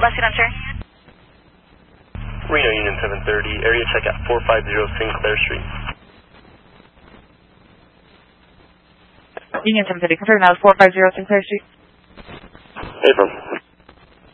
Last answer. Reno Union 730, area check at 450 Sinclair Street. Union 730, confirm now 450 Sinclair Street. April.